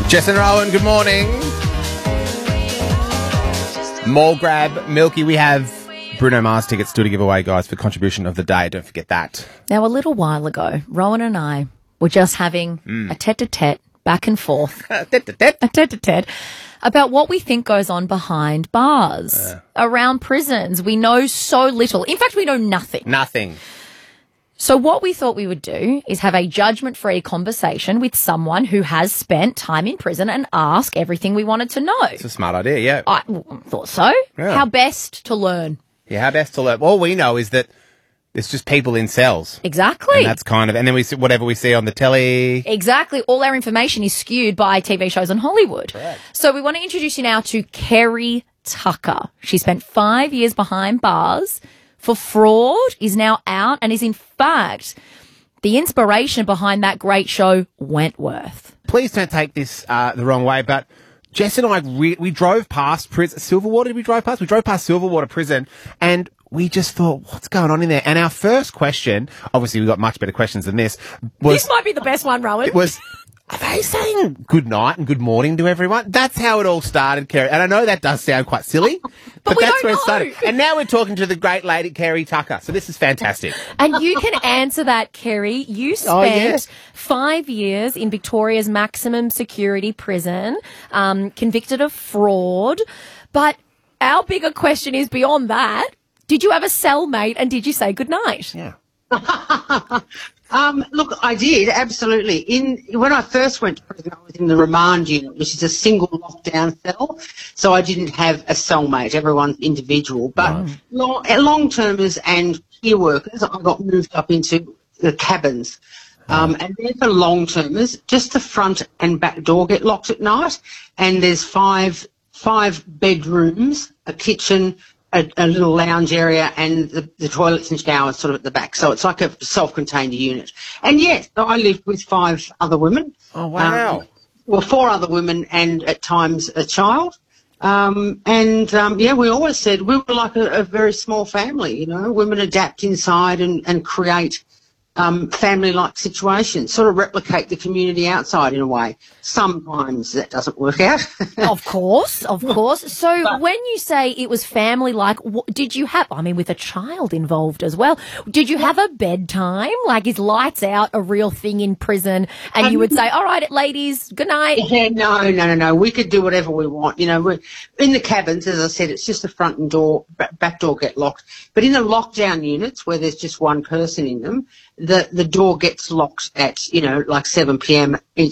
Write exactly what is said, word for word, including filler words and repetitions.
Jess and Rowan, good morning. Mall grab, Milky. We have Bruno Mars tickets still to give away, guys, for contribution of the day. Don't forget that. Now, a little while ago, Rowan and I were just having mm. a tete-a-tete back and forth. tete-a-tete. A tete-a-tete about what we think goes on behind bars, uh. around prisons. We know so little. In fact, we know nothing. Nothing. So what we thought we would do is have a judgment-free conversation with someone who has spent time in prison and ask everything we wanted to know. It's a smart idea, yeah. I thought so. Yeah. How best to learn? Yeah, how best to learn? All we know is that it's just people in cells. Exactly. And that's kind of, and then we see whatever we see on the telly. Exactly. All our information is skewed by T V shows in Hollywood. Correct. So we want to introduce you now to Kerry Tucker. She spent five years behind bars for fraud, is now out, and is in fact the inspiration behind that great show Wentworth. Please don't take this uh, the wrong way, but Jess and I, re- we drove past prison, Silverwater, did we drive past? We drove past Silverwater Prison, and we just thought, what's going on in there? And our first question, obviously we got much better questions than this, was... This might be the best one, Rowan. It was... Are they saying good night and good morning to everyone? That's how it all started, Kerry. And I know that does sound quite silly, but, but that's where know. it started. And now we're talking to the great lady, Kerry Tucker. So this is fantastic. And you can answer that, Kerry. You spent oh, yeah. five years in Victoria's maximum security prison, um, convicted of fraud. But our bigger question is beyond that. Did you have a cellmate and did you say good night? Yeah. Um, look, I did, absolutely. In when I first went to prison, I was in the remand unit, which is a single lockdown cell, so I didn't have a cellmate. Everyone's individual. But wow. long, long-termers and care workers, I got moved up into the cabins. Um, and then for long-termers, just the front and back door get locked at night, and there's five five bedrooms, a kitchen, A, a little lounge area, and the, the toilets and showers sort of at the back. So it's like a self-contained unit. And yes, I lived with five other women. Oh, wow. Um, well, four other women and at times a child. Um, and, um, yeah, we always said we were like a, a very small family, you know. Women adapt inside and, and create um, family-like situations, sort of replicate the community outside in a way. Sometimes that doesn't work out. Of course, of course. So but, when you say it was family-like, what, did you have, I mean, with a child involved as well, did you have a bedtime? Like, is lights out a real thing in prison? And um, you would say, all right, ladies, good night. Yeah, no, no, no, no. We could do whatever we want. You know, we're in the cabins, as I said, it's just the front and door, back door get locked. But in the lockdown units, where there's just one person in them, the, the door gets locked at, you know, like seven p.m.